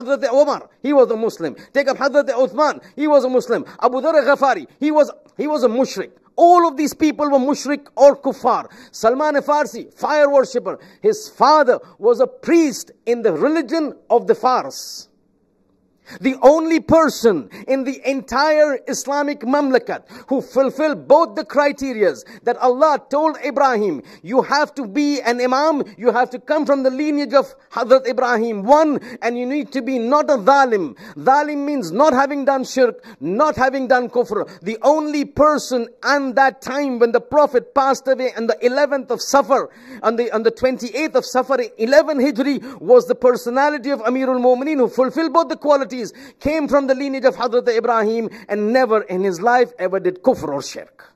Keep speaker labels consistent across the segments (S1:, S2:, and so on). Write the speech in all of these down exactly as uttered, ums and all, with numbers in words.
S1: Hazrat Umar, he was a Muslim. Take up Hazrat Uthman, he was a Muslim. Abu Dharr Ghafari, he was, he was a mushrik. All of these people were mushrik or kuffar. Salman Farsi, fire worshipper. His father was a priest in the religion of the Fars. The only person in the entire Islamic Mamlakat who fulfilled both the criterias that Allah told Ibrahim, you have to be an imam, you have to come from the lineage of Hazrat Ibrahim. One, and you need to be not a dhalim. Dhalim means not having done shirk, not having done kufr. The only person on that time when the Prophet passed away on the eleventh of Safar, on the, on the twenty-eighth of Safar, eleven Hijri, was the personality of Amirul Mu'mineen who fulfilled both the qualities. Came from the lineage of Hazrat Ibrahim and never in his life ever did kufr or shirk.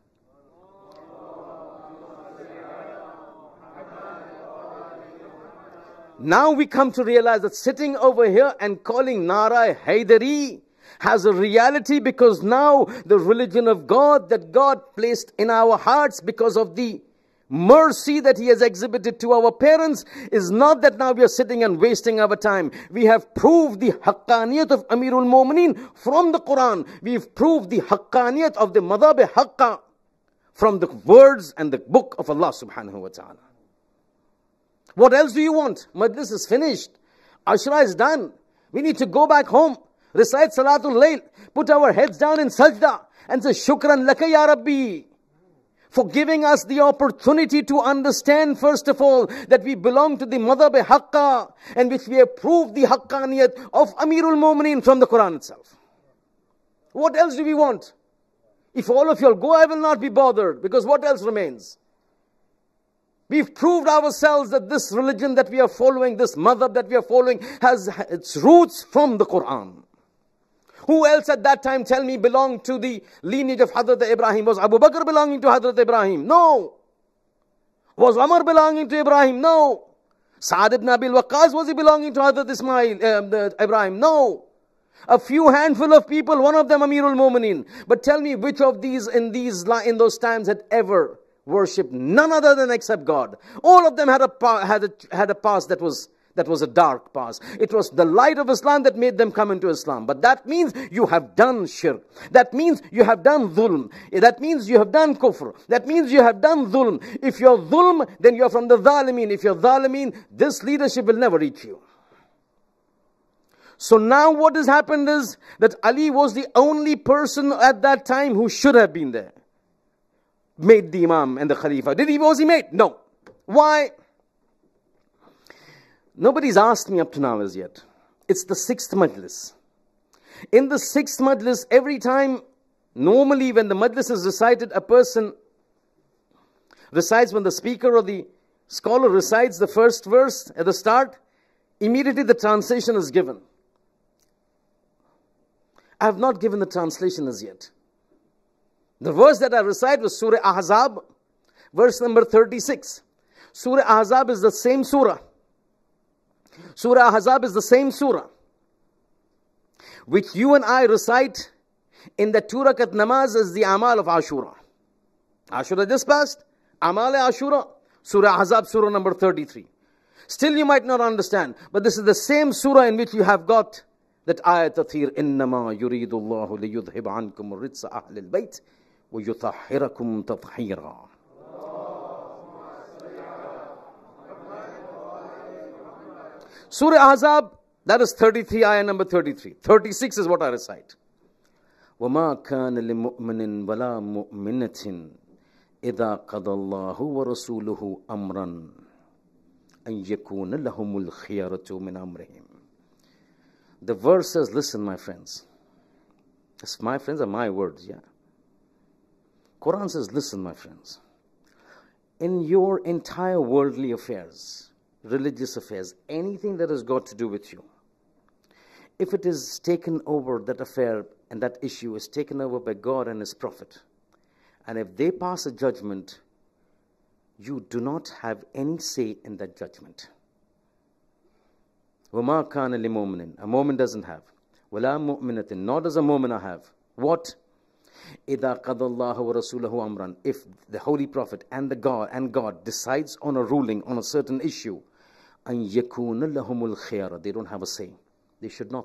S1: Now we come to realize that sitting over here and calling Nara Haydari has a reality, because now the religion of God that God placed in our hearts because of the mercy that He has exhibited to our parents is not that now we are sitting and wasting our time. We have proved the haqqaniyat of Amirul Mu'mineen from the Quran. We've proved the haqqaniyat of the madhab haqqa from the words and the book of Allah subhanahu wa ta'ala. What else do you want? Majlis is finished. Ashra is done. We need to go back home, recite Salatul Layl, put our heads down in sajda and say, Shukran laka ya Rabbi, for giving us the opportunity to understand, first of all, that we belong to the madhab haqqa, and which we have proved the haqqaniyat of Amirul Mu'mineen from the Quran itself. What else do we want? If all of you all go, I will not be bothered, because what else remains? We've proved ourselves that this religion that we are following, this madhab that we are following, has its roots from the Quran. Who else at that time, tell me, belonged to the lineage of Hazrat Ibrahim? Was Abu Bakr belonging to Hazrat Ibrahim? No. Was Umar belonging to Ibrahim? No. Sa'ad ibn Abil Waqqas, was he belonging to Hazrat Ismail, uh, the, Ibrahim? No. A few handful of people, one of them Amirul Mu'mineen. But tell me, which of these in these in those times had ever worshipped none other than except God? All of them had a had a, had a past that was That was a dark past. It was the light of Islam that made them come into Islam. But that means you have done shirk. That means you have done dhulm. That means you have done kufr. That means you have done dhulm. If you're dhulm, then you're from the dhalimeen. If you're dhalimeen, this leadership will never reach you. So now what has happened is that Ali was the only person at that time who should have been there. Made the Imam and the Khalifa. Did he, was he made? No. Why? Nobody's asked me up to now as yet. It's the sixth majlis. In the sixth majlis, every time, normally when the majlis is recited, a person recites, when the speaker or the scholar recites the first verse at the start, immediately the translation is given. I have not given the translation as yet. The verse that I recite was Surah Ahzab, verse number thirty-six. Surah Ahzab is the same surah. Surah Ahzab is the same surah which you and I recite in the two rakat namaz as the Amal of Ashura. Ashura just passed. Amal Ashura. Surah Ahzab, surah number thirty-three. Still you might not understand, but this is the same surah in which you have got that ayat tathir, innama yuridu Allahu liyudhib ankum ritsa ahlil bayt wa yutahhirakum tathhira. Surah Ahzab, that is thirty-three, ayah number thirty-three. thirty-six is what I recite. وَمَا كَانَ لِمُؤْمِنٍ وَلَا مُؤْمِنَةٍ إِذَا قَضَى اللَّهُ وَرَسُولُهُ أَمْرًا أَنْ يَكُونَ لَهُمُ الْخِيَرَةُ مِنْ أَمْرِهِمْ. The verse says, listen my friends. It's my friends are my words, yeah. Quran says, listen my friends. In your entire worldly affairs, religious affairs, anything that has got to do with you, if it is taken over, that affair and that issue is taken over by God and His Prophet, and if they pass a judgment, you do not have any say in that judgment. وَمَا كَانَ لِمُؤْمِنٍ, a mu'min doesn't have. وَلَا مُؤْمِنَةٍ, nor does a mu'minah have. What? إِذَا قَضَى اللَّهُ وَرَسُولَهُ أَمْرًا, if the Holy Prophet and the God and God decides on a ruling on a certain issue, أَنْ يَكُونَ لَهُمُ الْخِيَرَةِ, they don't have a say. They should not